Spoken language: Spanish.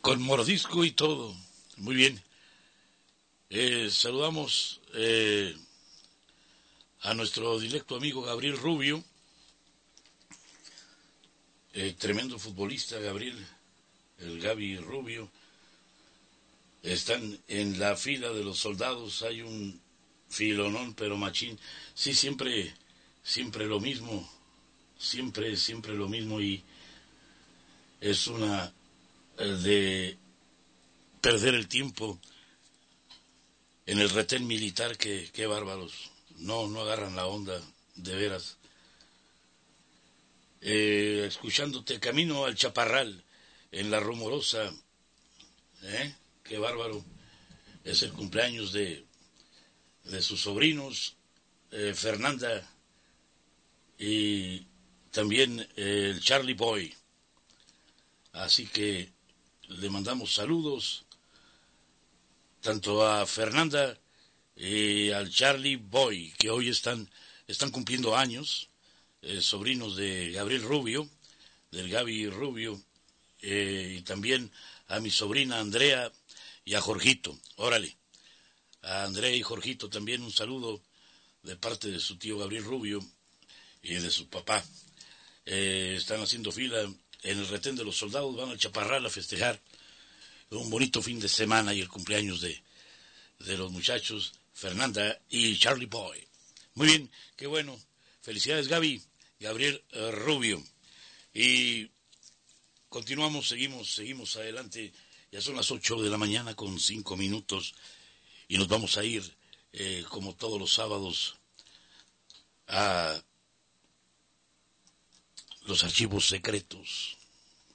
con mordisco y todo. Muy bien. Saludamos a nuestro directo amigo Gabriel Rubio, tremendo futbolista Gabriel, el Gaby Rubio. Están en la fila de los soldados, hay un filonón pero machín. Sí, siempre lo mismo, siempre lo mismo, y es una de perder el tiempo en el retén militar. Qué bárbaros, no agarran la onda, de veras. Escuchándote camino al Chaparral en La Rumorosa, qué bárbaro. Es el cumpleaños de sus sobrinos, Fernanda, y también el Charlie Boy. Así que le mandamos saludos tanto a Fernanda y al Charlie Boy, que hoy están cumpliendo años, sobrinos de Gabriel Rubio, del Gaby Rubio, y también a mi sobrina Andrea y a Jorgito. Órale, a Andrea y Jorgito también un saludo de parte de su tío Gabriel Rubio y de su papá. Están haciendo fila en el retén de los soldados, van al Chaparral a festejar un bonito fin de semana y el cumpleaños de los muchachos Fernanda y Charlie Boy. Muy bien, qué bueno. Felicidades, Gaby, Gabriel Rubio. Y continuamos, seguimos adelante. Ya son las 8 de la mañana con 5 minutos y nos vamos a ir, como todos los sábados, a los archivos secretos.